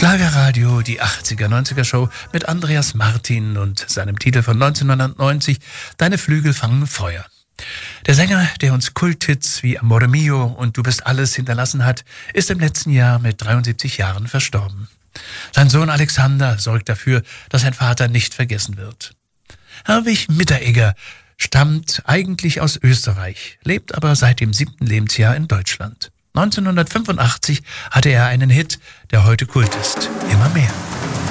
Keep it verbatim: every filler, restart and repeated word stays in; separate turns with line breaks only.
Schlagerradio, die achtziger, neunziger Show mit Andreas Martin und seinem Titel von neunzehnhundertneunzig, Deine Flügel fangen Feuer. Der Sänger, der uns Kulthits wie Amore Mio und Du bist alles hinterlassen hat, ist im letzten Jahr mit dreiundsiebzig Jahren verstorben. Sein Sohn Alexander sorgt dafür, dass sein Vater nicht vergessen wird. Herwig Mitteregger stammt eigentlich aus Österreich, lebt aber seit dem siebten Lebensjahr in Deutschland. neunzehnhundertfünfundachtzig hatte er einen Hit, der heute Kult ist. Immer mehr.